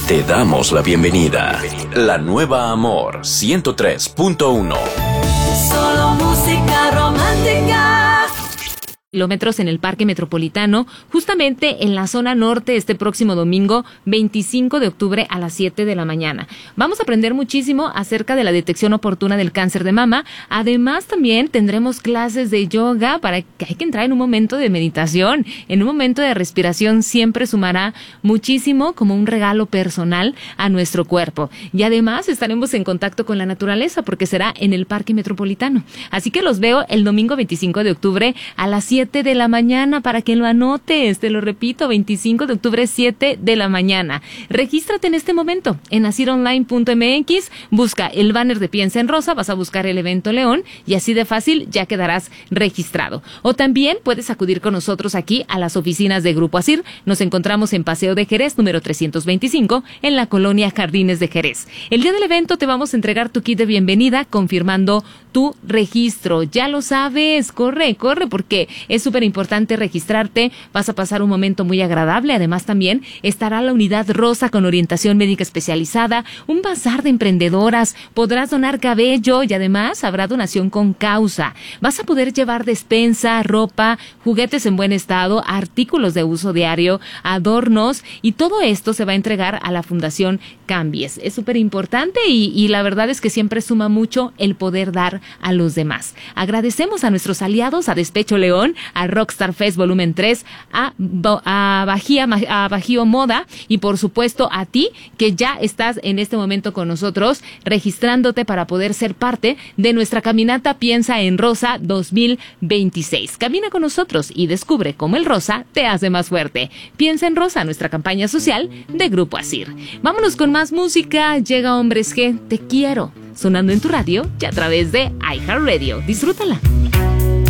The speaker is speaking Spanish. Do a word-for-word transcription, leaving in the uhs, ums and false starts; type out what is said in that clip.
Te damos la bienvenida. La Nueva Amor ciento tres punto uno. Solo música romántica. Kilómetros en el Parque Metropolitano, justamente en la zona norte, este próximo domingo veinticinco de octubre a las siete de la mañana. Vamos a aprender muchísimo acerca de la detección oportuna del cáncer de mama. Además, también tendremos clases de yoga para que hay que entrar en un momento de meditación, en un momento de respiración. Siempre sumará muchísimo como un regalo personal a nuestro cuerpo. Y además estaremos en contacto con la naturaleza porque será en el Parque Metropolitano. Así que los veo el domingo veinticinco de octubre a las siete de la mañana para que lo anotes. Te lo repito, veinticinco de octubre, siete de la mañana. Regístrate en este momento en asir online punto m x, busca el banner de Piensa en Rosa, vas a buscar el evento León y así de fácil ya quedarás registrado. O también puedes acudir con nosotros aquí a las oficinas de Grupo Asir. Nos encontramos en Paseo de Jerez, número trescientos veinticinco, en la colonia Jardines de Jerez. El día del evento te vamos a entregar tu kit de bienvenida confirmando tu registro. Ya lo sabes, corre, corre, porque es súper importante registrarte. Vas a pasar un momento muy agradable. Además, también estará la unidad rosa con orientación médica especializada, un bazar de emprendedoras, podrás donar cabello y además habrá donación con causa. Vas a poder llevar despensa, ropa, juguetes en buen estado, artículos de uso diario, adornos, y todo esto se va a entregar a la Fundación Cambies. Es súper importante y, y la verdad es que siempre suma mucho el poder dar a los demás. Agradecemos a nuestros aliados, a Despecho León, a Rockstar Fest Volumen tres, a, a, Bajía, a Bajío Moda y por supuesto a ti que ya estás en este momento con nosotros registrándote para poder ser parte de nuestra caminata Piensa en Rosa dos mil veintiséis. Camina con nosotros y descubre cómo el rosa te hace más fuerte. Piensa en Rosa, nuestra campaña social de Grupo Asir. Vámonos con más música. Llega Hombres G, Te Quiero, sonando en tu radio y a través de iHeartRadio. Disfrútala.